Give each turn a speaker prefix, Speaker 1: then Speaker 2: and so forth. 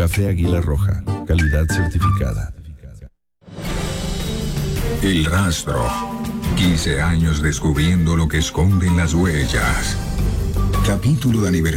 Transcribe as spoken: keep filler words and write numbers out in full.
Speaker 1: Café Águila Roja, calidad certificada.
Speaker 2: El rastro. quince años descubriendo lo que esconden las huellas. Capítulo de aniversario.